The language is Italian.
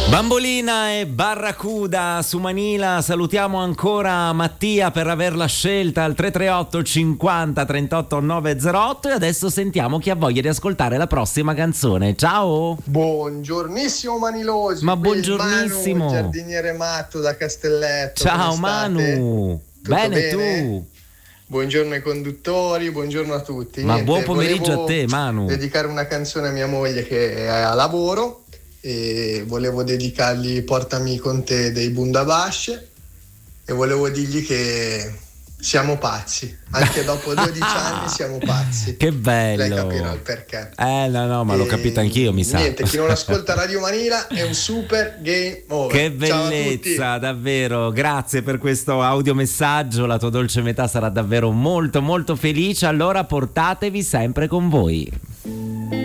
Bambolina e Barracuda su Manila. Salutiamo ancora Mattia per averla scelta al 338 50 38 908 e adesso sentiamo chi ha voglia di ascoltare la prossima canzone. Ciao! Buongiornissimo Manilosi. Ma buongiornissimo! Manu, giardiniere matto da Castelletto. Ciao Manu! Bene tu? Buongiorno ai conduttori, buongiorno a tutti. Ma buon pomeriggio a te, Manu. Dedicare una canzone a mia moglie che è a lavoro e volevo dedicargli Portami con te dei Bundabash e volevo dirgli che siamo pazzi, anche dopo 12 anni siamo pazzi. Che bello. Lei capirà il perché. No, ma l'ho capito anch'io, mi sa. Niente, chi non ascolta Radio Manila è un super game over. Che bellezza, davvero. Grazie per questo audiomessaggio. La tua dolce metà sarà davvero molto molto felice. Allora portatevi sempre con voi.